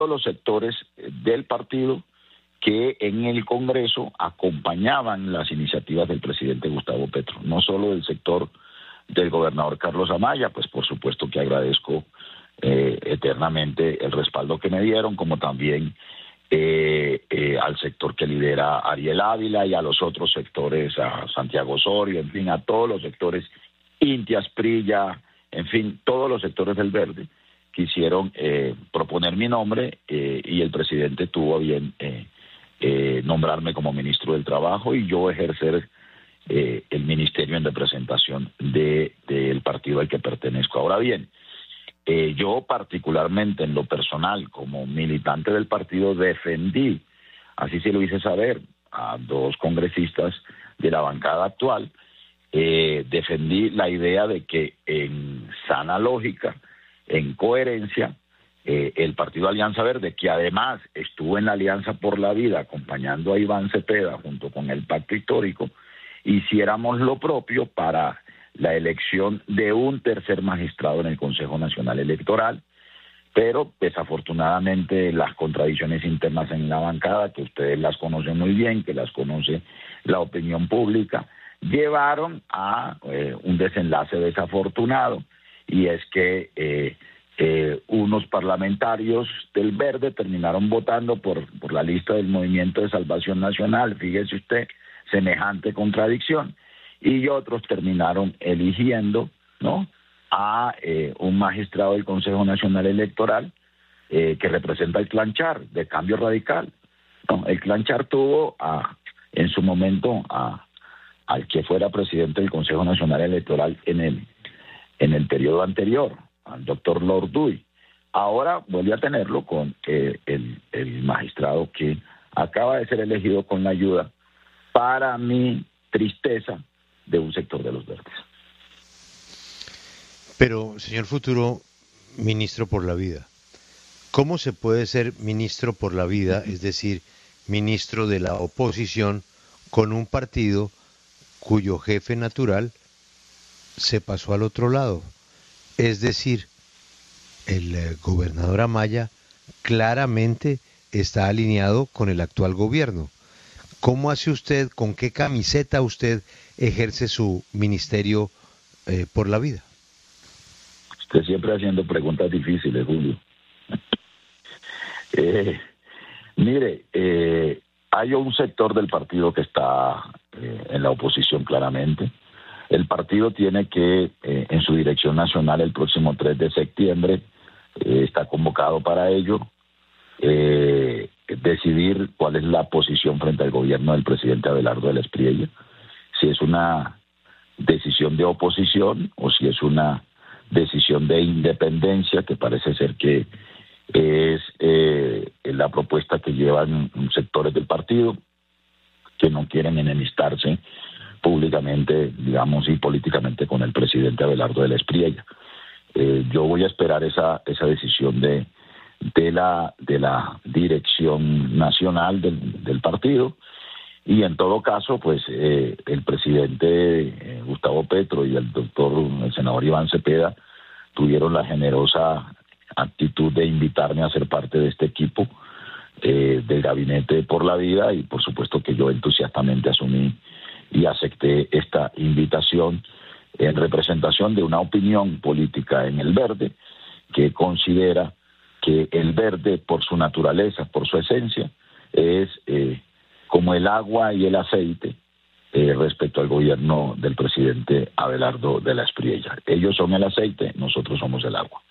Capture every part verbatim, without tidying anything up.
los sectores del partido que en el Congreso acompañaban las iniciativas del presidente Gustavo Petro, no solo del sector del gobernador Carlos Amaya, pues por supuesto que agradezco eh, eternamente el respaldo que me dieron, como también eh, eh, al sector que lidera Ariel Ávila y a los otros sectores, a Santiago Osorio, en fin, a todos los sectores, Inti Asprilla, en fin, todos los sectores del Verde quisieron eh, proponer mi nombre eh, y el presidente tuvo a bien eh, eh, nombrarme como ministro del Trabajo y yo ejercer eh, el ministerio en representación de, del partido al que pertenezco. Ahora bien, eh, yo particularmente en lo personal, como militante del partido, defendí, así se lo hice saber a dos congresistas de la bancada actual, eh, defendí la idea de que en sana lógica, en coherencia, eh, el partido Alianza Verde, que además estuvo en la Alianza por la Vida acompañando a Iván Cepeda junto con el Pacto Histórico, hiciéramos lo propio para la elección de un tercer magistrado en el Consejo Nacional Electoral, pero desafortunadamente las contradicciones internas en la bancada, que ustedes las conocen muy bien, que las conoce la opinión pública, llevaron a eh, un desenlace desafortunado, y es que eh, eh, unos parlamentarios del Verde terminaron votando por, por la lista del Movimiento de Salvación Nacional, fíjese usted, semejante contradicción, y otros terminaron eligiendo, ¿no?, a eh, un magistrado del Consejo Nacional Electoral eh, que representa el Clan Char, de Cambio Radical. ¿No? El Clan Char tuvo a, en su momento a, al que fuera presidente del Consejo Nacional Electoral en el en el periodo anterior, al doctor Lord Dewey. Ahora vuelve a tenerlo con eh, el, el magistrado que acaba de ser elegido con la ayuda, para mi tristeza, de un sector de los verdes. Pero, señor futuro ministro por la vida, ¿cómo se puede ser ministro por la vida, es decir, ministro de la oposición, con un partido cuyo jefe natural se pasó al otro lado? Es decir, el eh, gobernador Amaya claramente está alineado con el actual gobierno. ¿Cómo hace usted, con qué camiseta usted ejerce su ministerio eh, por la vida? Usted siempre haciendo preguntas difíciles, Julio. eh, mire, eh, hay un sector del partido que está eh, en la oposición claramente. El partido tiene que, eh, en su dirección nacional, el próximo tres de septiembre, eh, está convocado para ello, eh, decidir cuál es la posición frente al gobierno del presidente Abelardo de la Espriella, si es una decisión de oposición o si es una decisión de independencia, que parece ser que es eh, la propuesta que llevan sectores del partido que no quieren enemistarse públicamente, digamos, y políticamente con el presidente Abelardo de la Espriella. Eh, yo voy a esperar esa esa decisión de de la de la dirección nacional del, del partido, y en todo caso, pues eh, el presidente eh, Gustavo Petro y el doctor, el senador Iván Cepeda, tuvieron la generosa actitud de invitarme a ser parte de este equipo eh, del Gabinete por la Vida, y por supuesto que yo entusiastamente asumí y acepté esta invitación en representación de una opinión política en el Verde que considera que el Verde, por su naturaleza, por su esencia, es eh, como el agua y el aceite eh, respecto al gobierno del presidente Abelardo de la Espriella. Ellos son el aceite, nosotros somos el agua.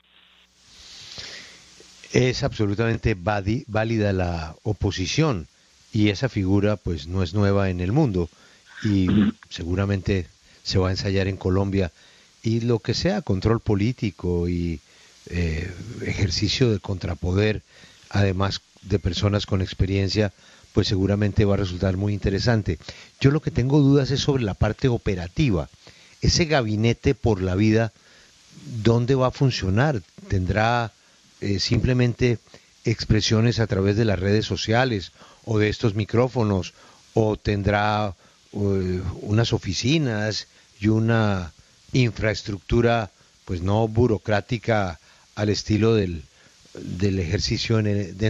Es absolutamente válida la oposición, y esa figura pues no es nueva en el mundo, y seguramente se va a ensayar en Colombia, y lo que sea control político y eh, ejercicio de contrapoder, además de personas con experiencia, pues seguramente va a resultar muy interesante. Yo lo que tengo dudas es sobre la parte operativa. Ese gabinete por la vida, ¿dónde va a funcionar? ¿Tendrá eh, simplemente expresiones a través de las redes sociales o de estos micrófonos, o tendrá uh, unas oficinas y una infraestructura pues no burocrática al estilo del del ejercicio en el,